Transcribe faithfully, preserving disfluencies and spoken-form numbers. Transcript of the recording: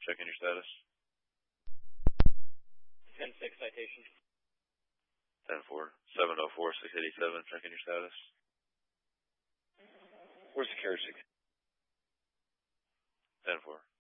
checking your status. ten six citation. ten four, seven oh four, six eighty-seven, checking your status. Where's the carriage? ten four.